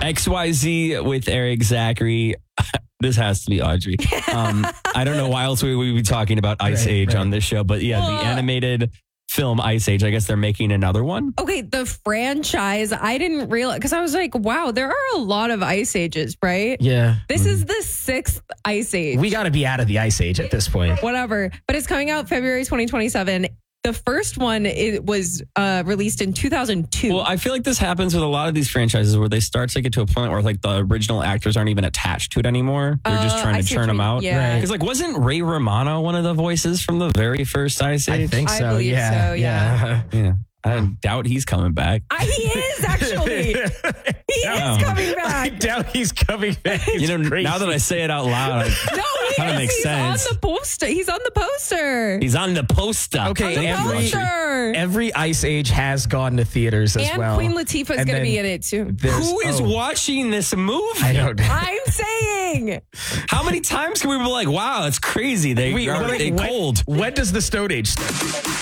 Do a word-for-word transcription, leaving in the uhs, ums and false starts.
X Y Z with Eric Zachary. This has to be Audrey. Um, I don't know why else we would be talking about Ice Right, Age right. on this show, but yeah, Well, the animated film Ice Age. I guess they're making another one. Okay, the franchise, I didn't realize, because I was like, wow, there are a lot of Ice Ages, right? Yeah. This is the sixth Ice Age. We got to be out of the Ice Age at this point. Whatever. But it's coming out February twenty twenty-seven. The first one it was uh, released in two thousand two. Well, I feel like this happens with a lot of these franchises where they start to get to a point where like the original actors aren't even attached to it anymore. They're just Uh, trying I to see churn what them you mean. out. Yeah. Because like, wasn't Ray Romano one of the voices from the very first Ice Age? I think I so. believe yeah. so, yeah. Yeah. I doubt he's coming back. I, he is actually. He Yeah. is coming I back. doubt he's coming back. You know, It's crazy. now that I say it out loud, I- No, he Kinda is. makes He's sense. on the poster. He's on the poster. he's on the poster. Okay, on the every- poster. Every Ice Age has gone to theaters as And well. Queen Latifah is And going to then be in it too. there's- Who is oh, watching this movie? I don't know. I'm saying. How many times can we be like, wow, that's crazy. They Wait, are wait, they when- cold. When does the Stone Age?